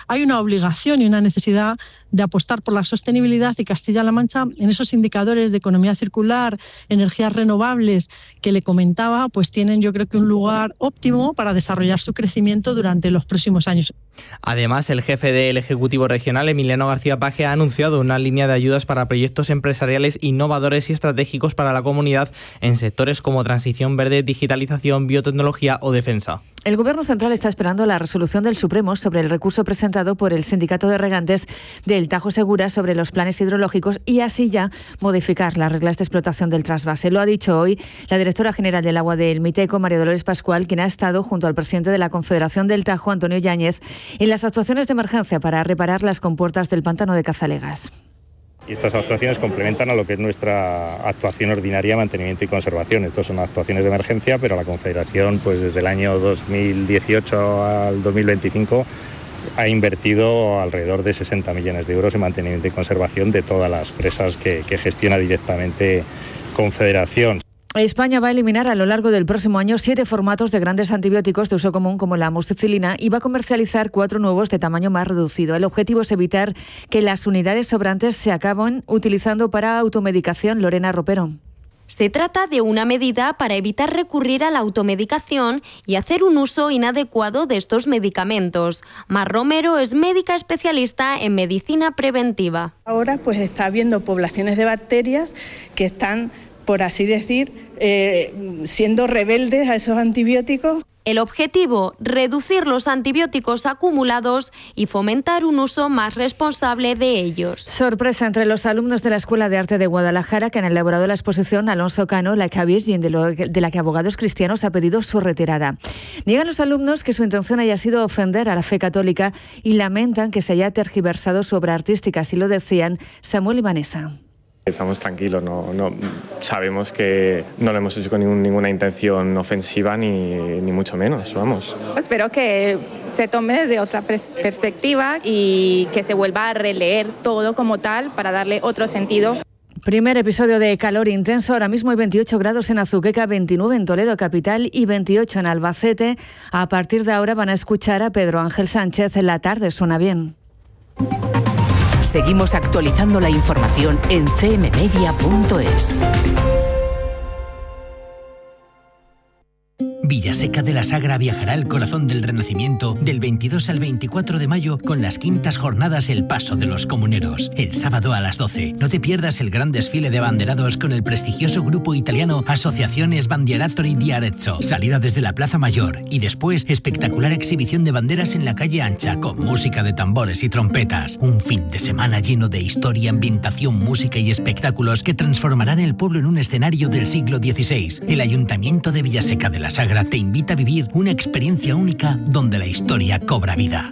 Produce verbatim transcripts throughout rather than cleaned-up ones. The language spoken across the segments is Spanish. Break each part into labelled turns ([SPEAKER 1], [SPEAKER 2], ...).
[SPEAKER 1] hay una obligación y una necesidad de apostar por la sostenibilidad, y Castilla-La Mancha, en esos indicadores de economía circular, energías renovables que le comentaba, pues tienen yo creo que un lugar óptimo para desarrollar su crecimiento durante los próximos años.
[SPEAKER 2] Además, el jefe del Ejecutivo Regional, Emiliano García Paje, ha anunciado una línea de ayudas para proyectos empresariales innovadores y estratégicos para la comunidad en sectores como transición verde, digitalización, biotecnología o defensa.
[SPEAKER 3] El Gobierno central está esperando la resolución del Supremo sobre el recurso presentado por el Sindicato de Regantes del Tajo Segura sobre los planes hidrológicos y así ya modificar las reglas de explotación del trasvase. Lo ha dicho hoy la directora general del Agua del Miteco, María Dolores Pascual, quien ha estado junto al presidente de la Confederación del Tajo, Antonio Yáñez, en las actuaciones de emergencia para reparar las compuertas del pantano de Cazalegas.
[SPEAKER 4] Y estas actuaciones complementan a lo que es nuestra actuación ordinaria, mantenimiento y conservación. Estas son actuaciones de emergencia, pero la Confederación, pues desde el año dos mil dieciocho al dos mil veinticinco, ha invertido alrededor de sesenta millones de euros en mantenimiento y conservación de todas las presas que, que gestiona directamente Confederación.
[SPEAKER 3] España va a eliminar a lo largo del próximo año siete formatos de grandes antibióticos de uso común como la amoxicilina y va a comercializar cuatro nuevos de tamaño más reducido. El objetivo es evitar que las unidades sobrantes se acaben utilizando para automedicación. Lorena Ropero.
[SPEAKER 5] Se trata de una medida para evitar recurrir a la automedicación y hacer un uso inadecuado de estos medicamentos. Mar Romero es médica especialista en medicina preventiva.
[SPEAKER 6] Ahora pues está habiendo poblaciones de bacterias que están, por así decir, eh, siendo rebeldes a esos antibióticos.
[SPEAKER 5] El objetivo, reducir los antibióticos acumulados y fomentar un uso más responsable de ellos.
[SPEAKER 3] Sorpresa entre los alumnos de la Escuela de Arte de Guadalajara, que han elaborado la exposición Alonso Cano, la Virgin, de, lo, de la que Abogados Cristianos ha pedido su retirada. Niegan los alumnos que su intención haya sido ofender a la fe católica y lamentan que se haya tergiversado su obra artística, así lo decían Samuel y Vanessa.
[SPEAKER 7] Estamos tranquilos, no, no sabemos que no lo hemos hecho con ningún, ninguna intención ofensiva ni, ni mucho menos, vamos.
[SPEAKER 8] Espero que se tome desde otra perspectiva y que se vuelva a releer todo como tal para darle otro sentido.
[SPEAKER 3] Primer episodio de calor intenso. Ahora mismo hay veintiocho grados en Azuqueca, veintinueve en Toledo capital y veintiocho en Albacete. A partir de ahora van a escuchar a Pedro Ángel Sánchez en La Tarde Suena Bien.
[SPEAKER 9] Seguimos actualizando la información en c m media punto es.
[SPEAKER 10] Villaseca de la Sagra viajará al corazón del Renacimiento del veintidós al veinticuatro de mayo con las quintas jornadas El Paso de los Comuneros. El sábado a las doce. No te pierdas el gran desfile de banderados con el prestigioso grupo italiano Associazione Sbandieratori di Arezzo. Salida desde la Plaza Mayor y después espectacular exhibición de banderas en la calle ancha con música de tambores y trompetas. Un fin de semana lleno de historia, ambientación, música y espectáculos que transformarán el pueblo en un escenario del siglo dieciséis. El Ayuntamiento de Villaseca de la Sagra te invita a vivir una experiencia única donde la historia cobra vida.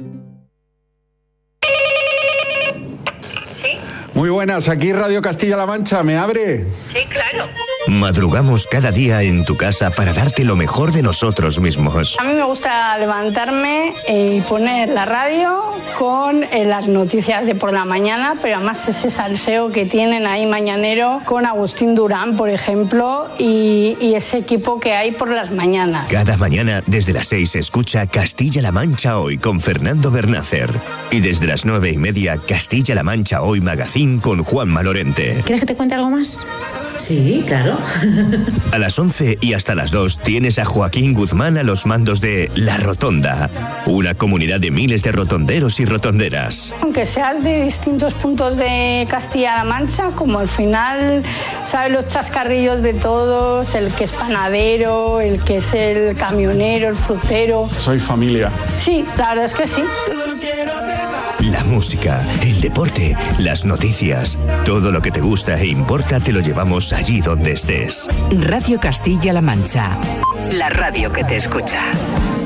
[SPEAKER 11] Muy buenas, aquí Radio Castilla-La Mancha, ¿me abre?
[SPEAKER 12] Sí, claro.
[SPEAKER 13] Madrugamos cada día en tu casa para darte lo mejor de nosotros mismos.
[SPEAKER 12] A mí me gusta levantarme y poner la radio con las noticias de por la mañana, pero además ese salseo que tienen ahí mañanero con Agustín Durán, por ejemplo, y, y ese equipo que hay por las mañanas.
[SPEAKER 13] Cada mañana desde las seis se escucha Castilla-La Mancha Hoy con Fernando Bernácer. Y desde las nueve y media Castilla-La Mancha Hoy Magazine con Juanma Lorente.
[SPEAKER 14] ¿Quieres que te cuente algo más? Sí, claro.
[SPEAKER 13] A las once y hasta las dos tienes a Joaquín Guzmán a los mandos de La Rotonda, una comunidad de miles de rotonderos y rotonderas.
[SPEAKER 12] Aunque seas de distintos puntos de Castilla-La Mancha, como al final sabes los chascarrillos de todos, el que es panadero, el que es el camionero, el frutero.
[SPEAKER 11] Soy familia.
[SPEAKER 12] Sí, la verdad es que sí.
[SPEAKER 13] La música, el deporte, las noticias, todo lo que te gusta e importa te lo llevamos allí donde estés.
[SPEAKER 9] Radio Castilla-La Mancha, la radio que te escucha.